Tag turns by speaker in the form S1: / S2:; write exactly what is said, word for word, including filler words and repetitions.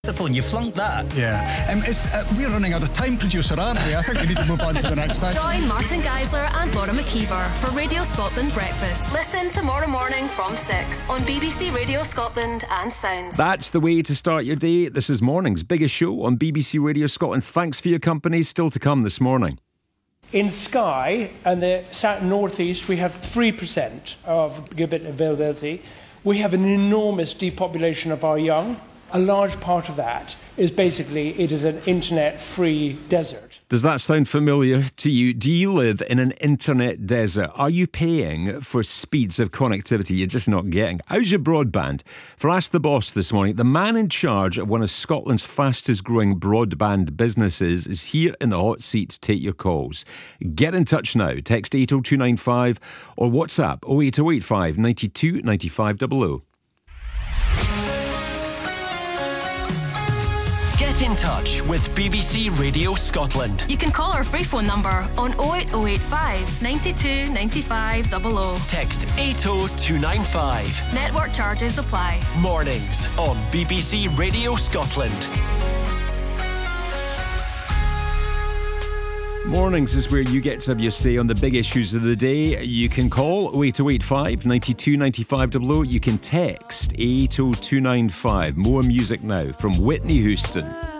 S1: Phone, you flunked that.
S2: Yeah. Um, it's, uh, we're running out of time, producer, aren't we? I think we need to move on to the next thing.
S3: Join Martin Geisler and Laura McKeever for Radio Scotland Breakfast. Listen tomorrow morning from six on B B C Radio Scotland and Sounds.
S4: That's the way to start your day. This is morning's biggest show on B B C Radio Scotland. Thanks for your company. Still to come this morning.
S5: In Skye and the south north east, we have three percent of gigabit availability. We have an enormous depopulation of our young. A large part of that is basically it is an internet-free desert.
S4: Does that sound familiar to you? Do you live in an internet desert? Are you paying for speeds of connectivity you're just not getting? How's your broadband? For Ask the Boss this morning, the man in charge of one of Scotland's fastest growing broadband businesses is here in the hot seat to take your calls. Get in touch now. Text eight oh two nine five or WhatsApp oh eight oh eight five nine two nine five double oh.
S6: Get in touch with B B C Radio Scotland.
S3: You can call our free phone number on oh eight oh eight five nine two nine five double oh.
S6: Text eight oh two nine five.
S3: Network charges apply.
S6: Mornings on B B C Radio Scotland.
S4: Mornings is where you get to have your say on the big issues of the day. You can call oh eight oh eight five nine two nine five double oh. You can text eight oh two nine five. More music now from Whitney Houston.